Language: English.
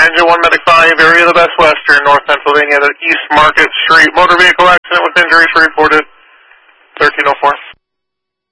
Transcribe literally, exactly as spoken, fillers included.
Engine one Medic five, area of the Best Western, North Pennsylvania, the East Market Street. Motor vehicle accident with injuries reported. thirteen oh four.